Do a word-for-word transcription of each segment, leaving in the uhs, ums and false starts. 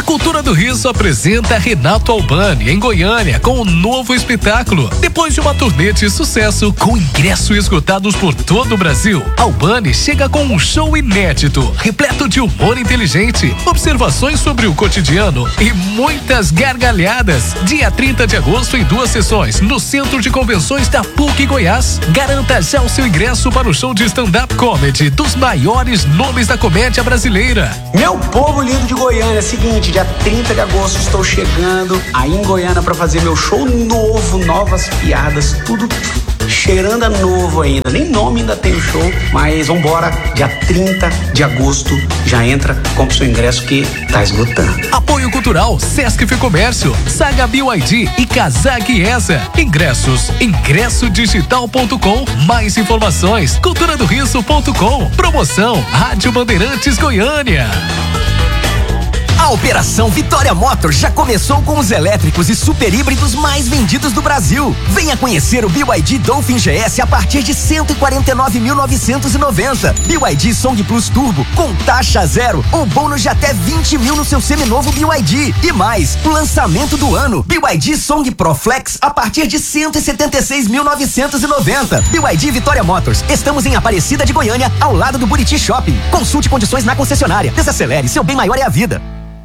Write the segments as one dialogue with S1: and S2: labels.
S1: Cultura do Riso apresenta Renato Albani em Goiânia com um novo espetáculo. Depois de uma turnê de sucesso com ingressos esgotados por todo o Brasil, Albani chega com um show inédito, repleto de humor inteligente, observações sobre o cotidiano e muitas gargalhadas. Dia trinta de agosto em duas sessões no Centro de Convenções da P U C Goiás. Garanta já o seu ingresso para o show de stand-up comedy dos maiores nomes da comédia brasileira.
S2: Meu povo lindo de Goiânia, é o seguinte, dia trinta de agosto estou chegando aí em Goiânia para fazer meu show novo, novas piadas, tudo cheirando a novo ainda, nem nome ainda tem o show, mas vambora, dia trinta de agosto, já entra, compra o seu ingresso que tá esgotando.
S1: Apoio Cultural, Sesc Comércio, Saga B Y D e Kazak Esa. Ingressos, ingresso digital ponto com, mais informações, cultura do riso ponto com. Promoção, Rádio Bandeirantes Goiânia.
S3: A Operação Vitória Motor já começou com os elétricos e super híbridos mais vendidos do Brasil. Venha conhecer o B Y D Dolphin G S a partir de cento e quarenta e nove mil novecentos e noventa. B Y D Song Plus Turbo com taxa zero ou bônus de até vinte mil no seu seminovo B Y D. E mais, o lançamento do ano, B Y D Song Pro Flex a partir de cento e setenta e seis mil novecentos e noventa. B Y D Vitória Motors. Estamos em Aparecida de Goiânia, ao lado do Buriti Shopping. Consulte condições na concessionária. Desacelere, seu bem maior é a vida.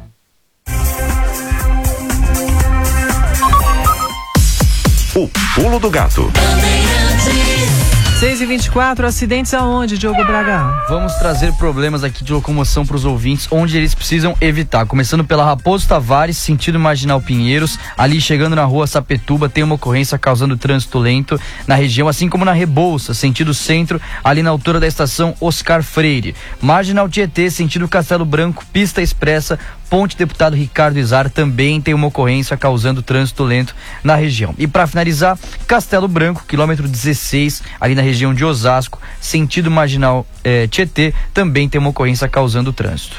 S4: O Pulo do Gato.
S5: seis e vinte e quatro, acidentes aonde, Diogo Braga?
S6: Vamos trazer problemas aqui de locomoção para os ouvintes, onde eles precisam evitar. Começando pela Raposo Tavares, sentido Marginal Pinheiros, ali chegando na rua Sapetuba, tem uma ocorrência causando trânsito lento na região, assim como na Rebouça, sentido centro, ali na altura da estação Oscar Freire. Marginal Tietê, sentido Castelo Branco, pista expressa, Ponte Deputado Ricardo Izar, também tem uma ocorrência causando trânsito lento na região. E para finalizar, Castelo Branco, quilômetro dezesseis, ali na região de Osasco, sentido Marginal eh, Tietê, também tem uma ocorrência causando trânsito.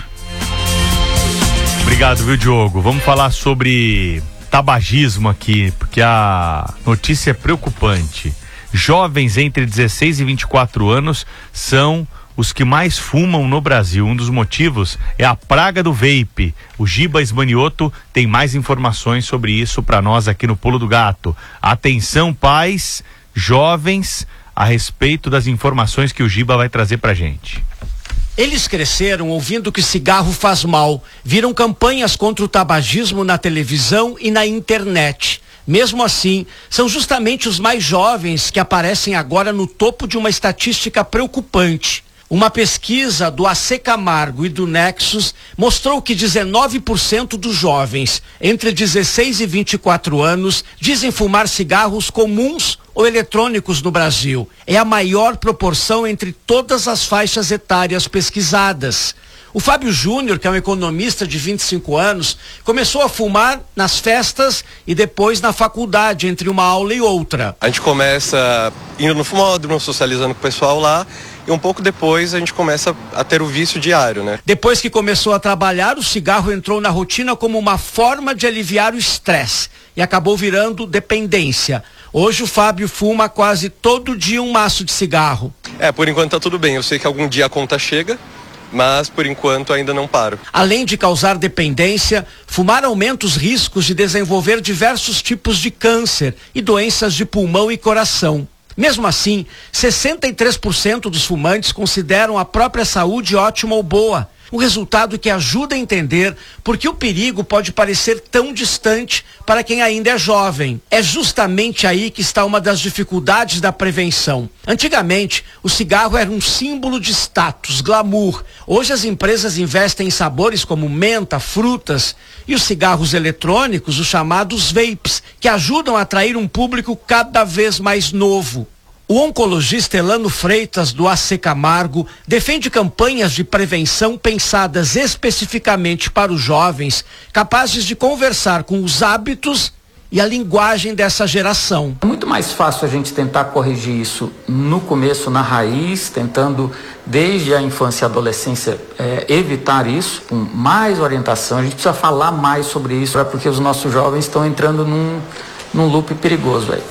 S7: Obrigado, viu, Diogo? Vamos falar sobre tabagismo aqui, porque a notícia é preocupante. Jovens entre dezesseis e vinte e quatro anos são os que mais fumam no Brasil. Um dos motivos é a praga do vape. O Giba Esmanioto tem mais informações sobre isso para nós aqui no Pulo do Gato. Atenção, pais, jovens, a respeito das informações que o Giba vai trazer pra gente.
S8: Eles cresceram ouvindo que cigarro faz mal, viram campanhas contra o tabagismo na televisão e na internet. Mesmo assim, são justamente os mais jovens que aparecem agora no topo de uma estatística preocupante. Uma pesquisa do A C Camargo e do Nexus mostrou que dezenove por cento dos jovens entre dezesseis e vinte e quatro anos dizem fumar cigarros comuns ou eletrônicos no Brasil. É a maior proporção entre todas as faixas etárias pesquisadas. O Fábio Júnior, que é um economista de vinte e cinco anos, começou a fumar nas festas e depois na faculdade, entre uma aula e outra.
S9: A gente começa indo no fumódromo, socializando com o pessoal lá, e um pouco depois a gente começa a ter o vício diário, né?
S8: Depois que começou a trabalhar, o cigarro entrou na rotina como uma forma de aliviar o estresse e acabou virando dependência. Hoje o Fábio fuma quase todo dia um maço de cigarro.
S9: É, por enquanto tá tudo bem. Eu sei que algum dia a conta chega, mas por enquanto ainda não paro.
S8: Além de causar dependência, fumar aumenta os riscos de desenvolver diversos tipos de câncer e doenças de pulmão e coração. Mesmo assim, sessenta e três por cento dos fumantes consideram a própria saúde ótima ou boa. Um resultado que ajuda a entender por que o perigo pode parecer tão distante para quem ainda é jovem. É justamente aí que está uma das dificuldades da prevenção. Antigamente, o cigarro era um símbolo de status, glamour. Hoje as empresas investem em sabores como menta, frutas e os cigarros eletrônicos, os chamados vapes, que ajudam a atrair um público cada vez mais novo. O oncologista Elano Freitas, do A C Camargo, defende campanhas de prevenção pensadas especificamente para os jovens, capazes de conversar com os hábitos e a linguagem dessa geração.
S10: É muito mais fácil a gente tentar corrigir isso no começo, na raiz, tentando desde a infância e adolescência é, evitar isso, com mais orientação. A gente precisa falar mais sobre isso, é porque os nossos jovens estão entrando num, num loop perigoso aí.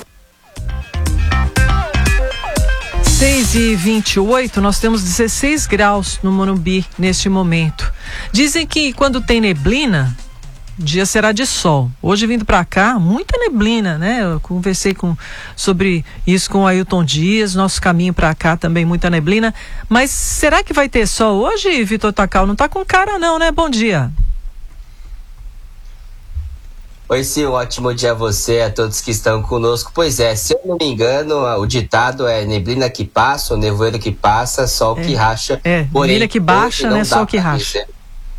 S5: seis e vinte e oito, nós temos dezesseis graus no Morumbi neste momento. Dizem que quando tem neblina, O dia será de sol. Hoje vindo para cá, muita neblina, né? Eu conversei com, sobre isso com o Ailton Dias, nosso caminho para cá também muita neblina. Mas será que vai ter sol hoje, Vitor Tacal? Não tá com cara não, né? Bom dia.
S11: Oi, sim, um ótimo dia a você, a todos que estão conosco. Pois é, se eu não me engano, o ditado é neblina que passa, o nevoeiro que passa, sol
S5: é,
S11: que racha.
S5: É,
S11: porém,
S5: neblina que baixa, né? Sol que racha.
S11: Dizer.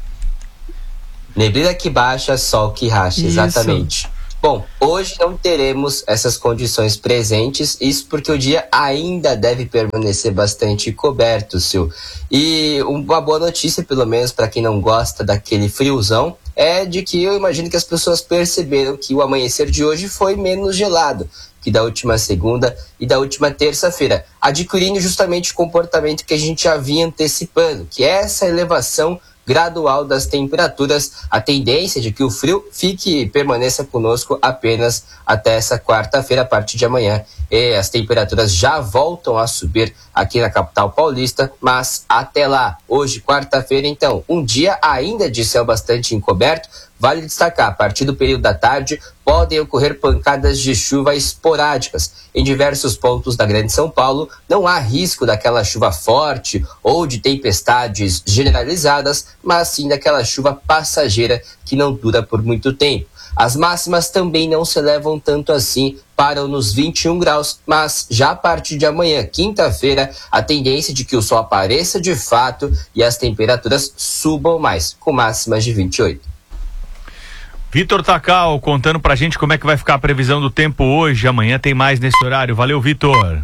S11: Neblina que baixa, sol que racha,
S5: Isso.
S11: Exatamente. Bom, hoje não teremos essas condições presentes, isso porque o dia ainda deve permanecer bastante coberto, Sil. E uma boa notícia, pelo menos para quem não gosta daquele friozão, é de que eu imagino que as pessoas perceberam que o amanhecer de hoje foi menos gelado que da última segunda e da última terça-feira, adquirindo justamente o comportamento que a gente já vinha antecipando, que é essa elevação gradual das temperaturas, a tendência de que o frio fique e permaneça conosco apenas até essa quarta-feira, a partir de amanhã. E as temperaturas já voltam a subir aqui na capital paulista, mas até lá, hoje, quarta-feira, então, um dia ainda de céu bastante encoberto. Vale destacar, a partir do período da tarde, podem ocorrer pancadas de chuva esporádicas. Em diversos pontos da Grande São Paulo, não há risco daquela chuva forte ou de tempestades generalizadas, mas sim daquela chuva passageira que não dura por muito tempo. As máximas também não se elevam tanto assim, param nos vinte e um graus, mas já a partir de amanhã, quinta-feira, a tendência de que o sol apareça de fato e as temperaturas subam mais, com máximas de vinte e oito.
S7: Vitor Tacal contando pra gente como é que vai ficar a previsão do tempo hoje. Amanhã tem mais nesse horário. Valeu, Vitor.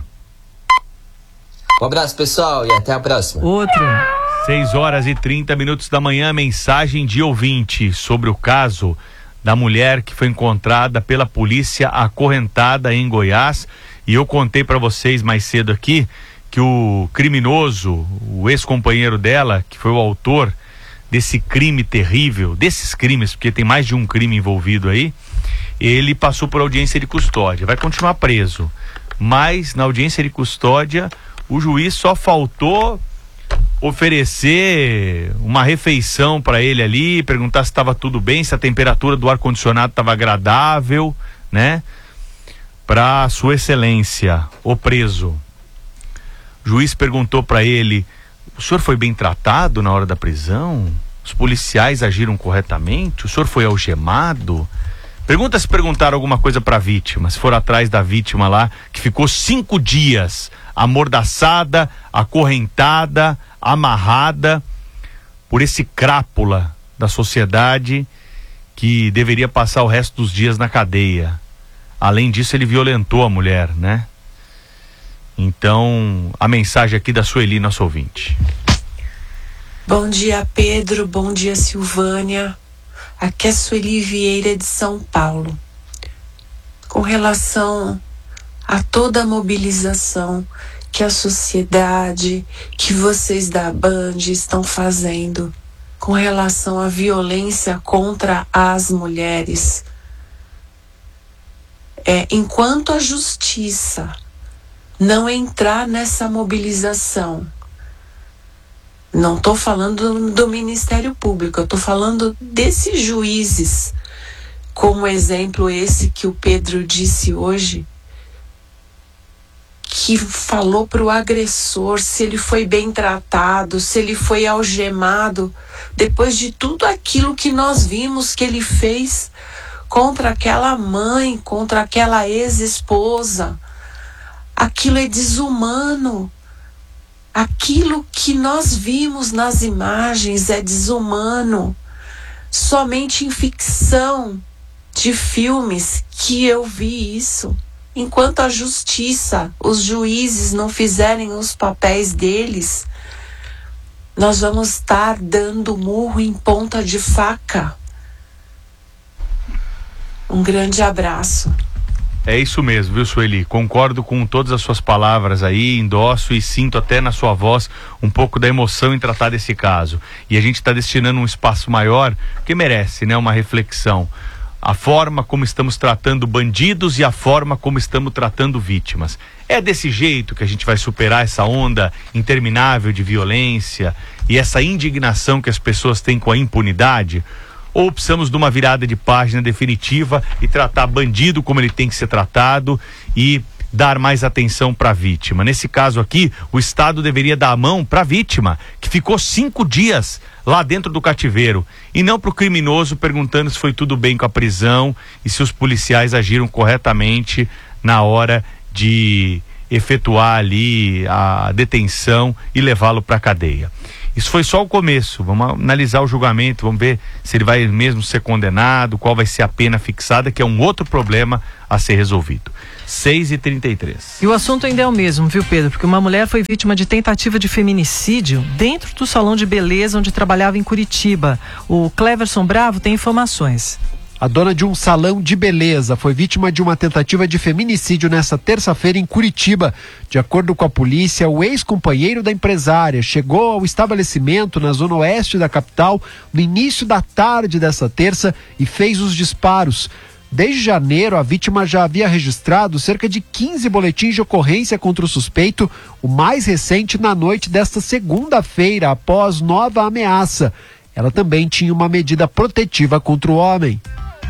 S11: Um abraço, pessoal, e até a próxima.
S5: Outro.
S7: seis horas e trinta minutos da manhã, mensagem de ouvinte sobre o caso da mulher que foi encontrada pela polícia acorrentada em Goiás. E eu contei pra vocês mais cedo aqui que o criminoso, o ex-companheiro dela, que foi o autor desse crime terrível, desses crimes, porque tem mais de um crime envolvido aí, ele passou por audiência de custódia, vai continuar preso, mas na audiência de custódia o juiz só faltou oferecer uma refeição para ele ali, perguntar se estava tudo bem, se a temperatura do ar-condicionado estava agradável, né, para sua excelência, o preso. O juiz perguntou para ele: o senhor foi bem tratado na hora da prisão? Os policiais agiram corretamente? O senhor foi algemado? Pergunta se perguntaram alguma coisa para a vítima, se foram atrás da vítima lá, que ficou cinco dias amordaçada, acorrentada, amarrada por esse crápula da sociedade que deveria passar o resto dos dias na cadeia. Além disso, ele violentou a mulher, né? Então, a mensagem aqui da Sueli, nosso ouvinte.
S12: Bom dia, Pedro. Bom dia, Silvânia. Aqui é Sueli Vieira de São Paulo. Com relação a toda a mobilização que a sociedade, que vocês da Band estão fazendo com relação à violência contra as mulheres, é, enquanto a justiça não entrar nessa mobilização, não estou falando do, do Ministério Público, eu estou falando desses juízes, como exemplo esse que o Pedro disse hoje, que falou para o agressor se ele foi bem tratado, se ele foi algemado, depois de tudo aquilo que nós vimos que ele fez contra aquela mãe, contra aquela ex-esposa. Aquilo é desumano. Aquilo que nós vimos nas imagens é desumano. Somente em ficção de filmes que eu vi isso. Enquanto a justiça, os juízes não fizerem os papéis deles, nós vamos estar dando murro em ponta de faca. Um grande abraço.
S7: É isso mesmo, viu, Sueli? Concordo com todas as suas palavras aí, endosso e sinto até na sua voz um pouco da emoção em tratar desse caso. E a gente está destinando um espaço maior, que merece, né, uma reflexão. A forma como estamos tratando bandidos e a forma como estamos tratando vítimas. É desse jeito que a gente vai superar essa onda interminável de violência e essa indignação que as pessoas têm com a impunidade? ou precisamos de uma virada de página definitiva e tratar bandido como ele tem que ser tratado e dar mais atenção para a vítima? Nesse caso aqui, o Estado deveria dar a mão para a vítima, que ficou cinco dias lá dentro do cativeiro, e não para o criminoso perguntando se foi tudo bem com a prisão e se os policiais agiram corretamente na hora de efetuar ali a detenção e levá-lo para a cadeia. Isso foi só o começo. Vamos analisar o julgamento, vamos ver se ele vai mesmo ser condenado, qual vai ser a pena fixada, que é um outro problema a ser resolvido. seis e trinta e três.
S5: E o assunto ainda é o mesmo, viu, Pedro? Porque uma mulher foi vítima de tentativa de feminicídio dentro do salão de beleza onde trabalhava em Curitiba. O Cleverson Bravo tem informações.
S13: A dona de um salão de beleza foi vítima de uma tentativa de feminicídio nesta terça-feira em Curitiba. De acordo com a polícia, o ex-companheiro da empresária chegou ao estabelecimento na zona oeste da capital no início da tarde dessa terça e fez os disparos. Desde janeiro, a vítima já havia registrado cerca de quinze boletins de ocorrência contra o suspeito, o mais recente na noite desta segunda-feira, após nova ameaça. Ela também tinha uma medida protetiva contra o homem.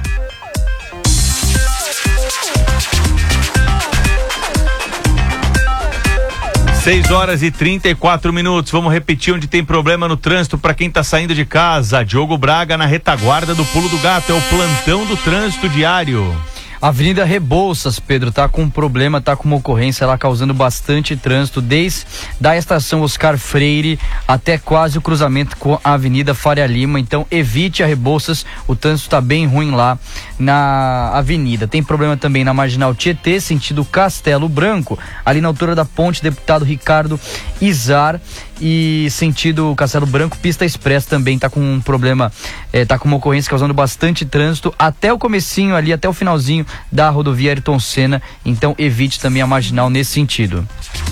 S7: seis horas e trinta e quatro minutos. Vamos repetir onde tem problema no trânsito para quem está saindo de casa. Diogo Braga na retaguarda do Pulo do Gato. É o plantão do trânsito diário.
S6: Avenida Rebouças, Pedro, tá com um problema, tá com uma ocorrência lá causando bastante trânsito, desde da estação Oscar Freire até quase o cruzamento com a Avenida Faria Lima. Então evite a Rebouças, o trânsito tá bem ruim lá na avenida. Tem problema também na Marginal Tietê, sentido Castelo Branco, ali na altura da ponte Deputado Ricardo Izar, e sentido Castelo Branco, pista expressa também tá com um problema, eh, tá com uma ocorrência causando bastante trânsito até o comecinho ali, até o finalzinho da rodovia Ayrton Senna. Então evite também a Marginal nesse sentido.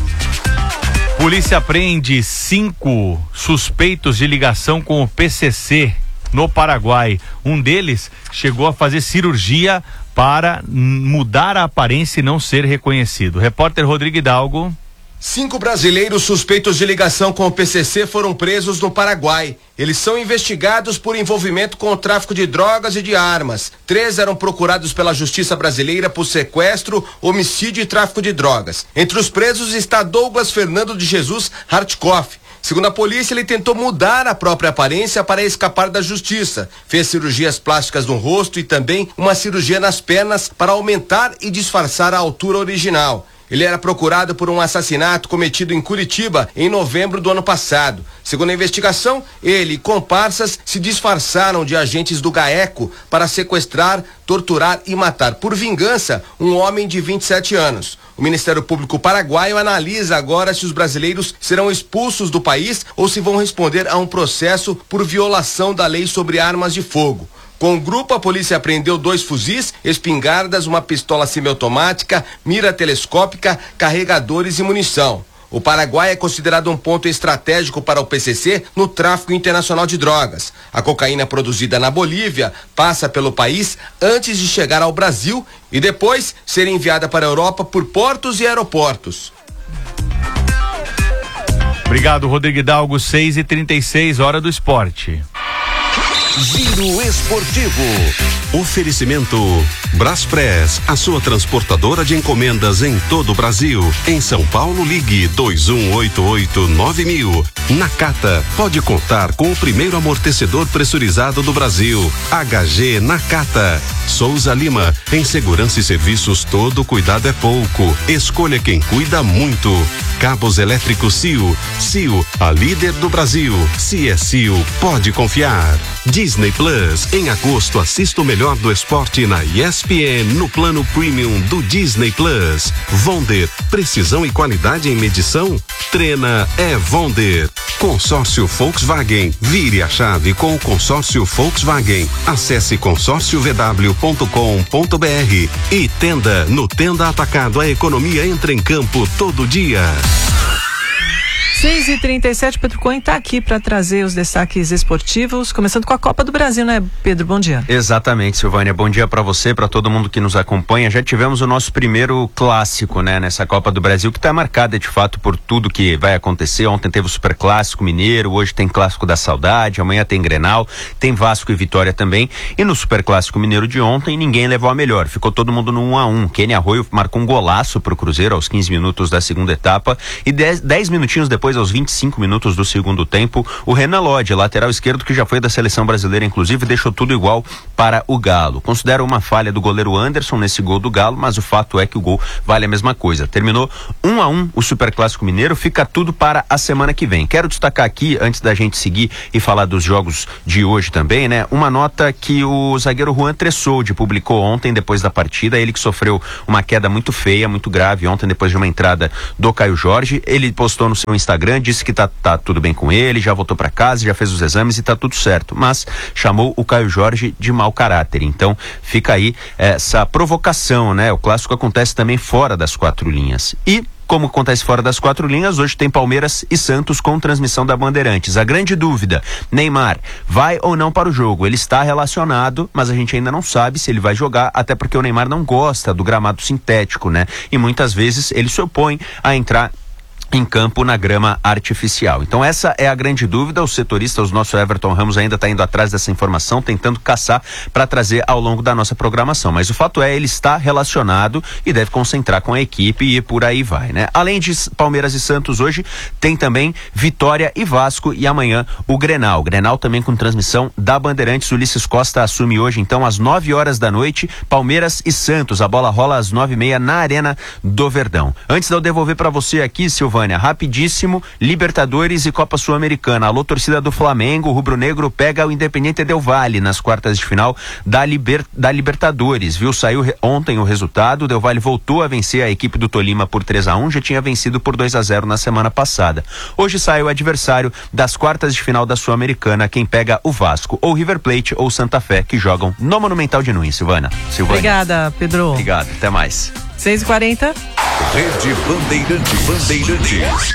S7: Polícia prende cinco suspeitos de ligação com o P C C no Paraguai. Um deles chegou a fazer cirurgia para mudar a aparência e não ser reconhecido. Repórter Rodrigo Hidalgo.
S14: Cinco brasileiros suspeitos de ligação com o P C C foram presos no Paraguai. Eles são investigados por envolvimento com o tráfico de drogas e de armas. Três eram procurados pela Justiça Brasileira por sequestro, homicídio e tráfico de drogas. Entre os presos está Douglas Fernando de Jesus Hartkoff. Segundo a polícia, ele tentou mudar a própria aparência para escapar da justiça. Fez cirurgias plásticas no rosto e também uma cirurgia nas pernas para aumentar e disfarçar a altura original. Ele era procurado por um assassinato cometido em Curitiba em novembro do ano passado. Segundo a investigação, ele e comparsas se disfarçaram de agentes do GAECO para sequestrar, torturar e matar por vingança um homem de vinte e sete anos. O Ministério Público paraguaio analisa agora se os brasileiros serão expulsos do país ou se vão responder a um processo por violação da lei sobre armas de fogo. Com o grupo, a polícia apreendeu dois fuzis, espingardas, uma pistola semiautomática, mira telescópica, carregadores e munição. O Paraguai é considerado um ponto estratégico para o P C C no tráfico internacional de drogas. A cocaína produzida na Bolívia passa pelo país antes de chegar ao Brasil e depois ser enviada para a Europa por portos e aeroportos.
S7: Obrigado, Rodrigo Hidalgo. seis e trinta e seis, hora do esporte.
S4: Giro Esportivo. Oferecimento Braspress, a sua transportadora de encomendas em todo o Brasil. Em São Paulo, ligue dois um oito oito nove mil. Nakata, pode contar com o primeiro amortecedor pressurizado do Brasil. H G Nakata. Souza Lima, em segurança e serviços todo cuidado é pouco. Escolha quem cuida muito. Cabos elétricos C I O. C I O, a líder do Brasil. Se é C I O, pode confiar. Disney Plus, em agosto assista o melhor do esporte na E S P N no plano premium do Disney Plus. Vonder, precisão e qualidade em medição? Treina é Vonder. Consórcio Volkswagen, vire a chave com o consórcio Volkswagen. Acesse consórcio v w ponto com ponto b r e Tenda, no Tenda Atacado a economia entra em campo todo dia.
S5: seis e trinta e sete, Pedro Cohen está aqui para trazer os destaques esportivos, começando com a Copa do Brasil, né, Pedro? Bom dia.
S15: Exatamente, Silvânia. Bom dia para você, para todo mundo que nos acompanha. Já tivemos o nosso primeiro clássico, né, nessa Copa do Brasil, que está marcada de fato por tudo que vai acontecer. Ontem teve o Super Clássico Mineiro, hoje tem Clássico da Saudade, amanhã tem Grenal, tem Vasco e Vitória também. E no Super Clássico Mineiro de ontem, ninguém levou a melhor. Ficou todo mundo no um a um. Kenny Arroio marcou um golaço pro Cruzeiro aos quinze minutos da segunda etapa e dez minutinhos depois, aos vinte e cinco minutos do segundo tempo, o Renan Lodge, lateral esquerdo que já foi da seleção brasileira, inclusive, deixou tudo igual para o Galo. Considero uma falha do goleiro Anderson nesse gol do Galo, mas o fato é que o gol vale a mesma coisa. Terminou um a um o Super Clássico Mineiro, fica tudo para a semana que vem. Quero destacar aqui, antes da gente seguir e falar dos jogos de hoje também, né, uma nota que o zagueiro Juan Tressoldi publicou ontem depois da partida, ele que sofreu uma queda muito feia, muito grave ontem depois de uma entrada do Caio Jorge. Ele postou no seu Instagram, disse que tá, tá tudo bem com ele, já voltou para casa, já fez os exames e tá tudo certo, mas chamou o Caio Jorge de mau caráter. Então fica aí essa provocação, né? O clássico acontece também fora das quatro linhas. E como acontece fora das quatro linhas, hoje tem Palmeiras e Santos com transmissão da Bandeirantes. A grande dúvida, Neymar vai ou não para o jogo? Ele está relacionado, mas a gente ainda não sabe se ele vai jogar, até porque o Neymar não gosta do gramado sintético, né? E muitas vezes ele se opõe a entrar em campo na grama artificial. Então essa é a grande dúvida. Os setoristas, o nosso Everton Ramos ainda está indo atrás dessa informação, tentando caçar para trazer ao longo da nossa programação. Mas o fato é, ele está relacionado e deve concentrar com a equipe e por aí vai, né? Além de Palmeiras e Santos, hoje tem também Vitória e Vasco e amanhã o Grenal. Grenal também com transmissão da Bandeirantes. Ulisses Costa assume hoje, então, às nove horas da noite, Palmeiras e Santos. A bola rola às nove e meia na Arena do Verdão. Antes de eu devolver para você aqui, Silvânia, rapidíssimo, Libertadores e Copa Sul-Americana. Alô, torcida do Flamengo, o rubro-negro pega o Independiente Del Valle nas quartas de final da, Liber, da Libertadores, viu? Saiu re, ontem o resultado, o Del Valle voltou a vencer a equipe do Tolima por três a um, já tinha vencido por dois a zero na semana passada. Hoje sai o adversário das quartas de final da Sul-Americana, quem pega o Vasco, ou River Plate ou Santa Fé, que jogam no Monumental de Nunes, Silvana. Silvânia.
S5: Obrigada, Pedro.
S15: Obrigado, até mais.
S5: seis e quarenta.
S16: Rede Bandeirantes. Bandeirantes.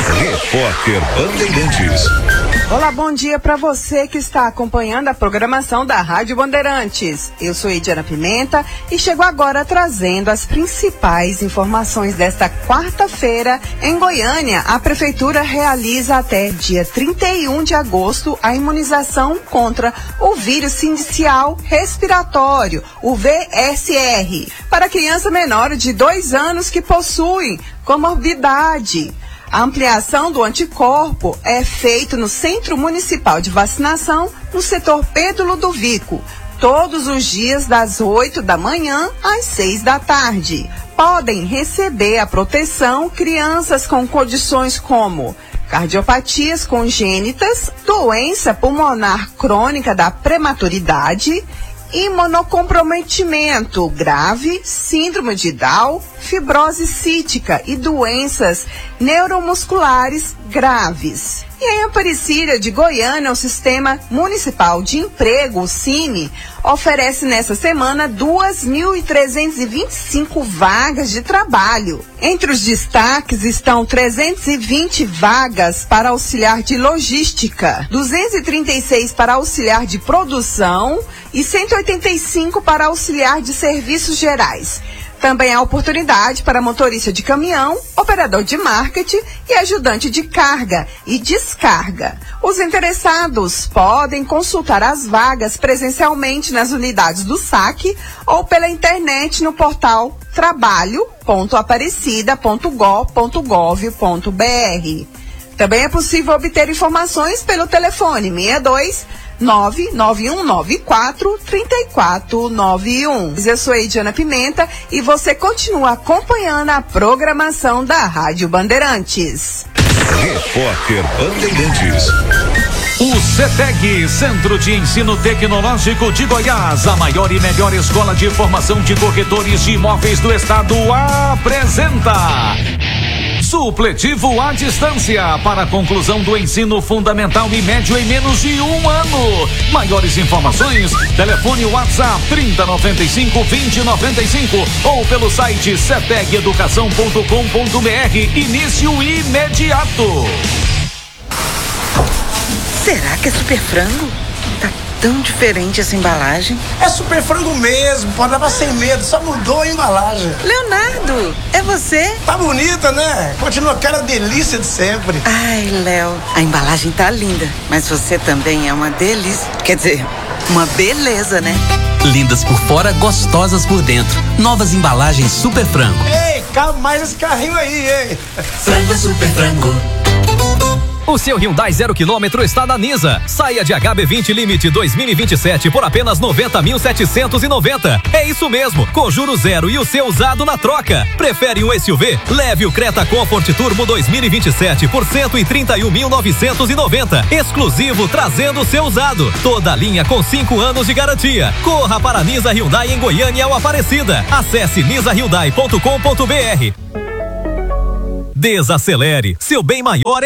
S16: Repórter Bandeirantes.
S17: Olá, bom dia para você que está acompanhando a programação da Rádio Bandeirantes. Eu sou Ediana Pimenta e chego agora trazendo as principais informações desta quarta-feira. Em Goiânia, a Prefeitura realiza até dia trinta e um de agosto a imunização contra o vírus sincicial respiratório, o V S R, para criança menor de dois anos que possuem comorbidade. A ampliação do anticorpo é feita no Centro Municipal de Vacinação, no setor Pedro Ludovico, todos os dias das oito da manhã às seis da tarde. Podem receber a proteção crianças com condições como cardiopatias congênitas, doença pulmonar crônica da prematuridade, imunocomprometimento grave, síndrome de Down, fibrose cística e doenças neuromusculares graves. E em Aparecida de Goiânia, o Sistema Municipal de Emprego, o Cine, oferece nessa semana duas mil trezentas e vinte e cinco vagas de trabalho. Entre os destaques estão trezentas e vinte vagas para auxiliar de logística, duzentas e trinta e seis para auxiliar de produção e cento e oitenta e cinco para auxiliar de serviços gerais. Também há oportunidade para motorista de caminhão, operador de marketing e ajudante de carga e descarga. Os interessados podem consultar as vagas presencialmente nas unidades do S A C ou pela internet no portal trabalho ponto aparecida ponto gov ponto gov ponto br. Também é possível obter informações pelo telefone seis dois nove nove um nove quatro três quatro nove um. Eu sou a Ediana Pimenta e você continua acompanhando a programação da Rádio Bandeirantes.
S16: Repórter Bandeirantes.
S18: O CETEG, Centro de Ensino Tecnológico de Goiás, a maior e melhor escola de formação de corretores de imóveis do estado, apresenta Supletivo à distância para a conclusão do ensino fundamental e médio em menos de um ano. Maiores informações, telefone WhatsApp trinta noventa e cinco vinte noventa e cinco ou pelo site ceteg educação ponto com ponto br. Início imediato.
S19: Será que é super frango? Tá tão diferente essa embalagem.
S20: É super frango mesmo, pode levar sem medo, só mudou a embalagem.
S19: Leonardo, é você?
S20: Tá bonita, né? Continua aquela delícia de sempre.
S19: Ai, Léo, a embalagem tá linda, mas você também é uma delícia. Quer dizer, uma beleza, né?
S21: Lindas por fora, gostosas por dentro. Novas embalagens Super Frango.
S20: Ei, cabe mais esse carrinho aí, hein?
S21: Frango Super Frango.
S22: O seu Hyundai zero quilômetro está na Nisa. Saia de H B vinte Limite dois mil e vinte e sete por apenas noventa mil setecentos e noventa. É isso mesmo, com juros zero e o seu usado na troca. Prefere um S U V? Leve o Creta Comfort Turbo dois mil e vinte e sete por cento e trinta e um mil novecentos e noventa. Exclusivo, trazendo o seu usado. Toda a linha com cinco anos de garantia. Corra para a Nisa Hyundai em Goiânia ou Aparecida. Acesse nisa hyundai ponto com ponto br. Desacelere, seu bem maior é